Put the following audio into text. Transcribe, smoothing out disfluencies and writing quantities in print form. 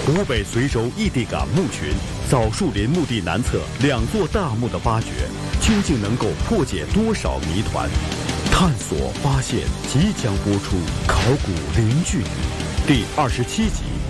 湖北随州异地港墓群枣树林墓地南侧2座大墓的发掘，究竟能够破解多少谜团？探索发现即将播出《考古零距离》第27集。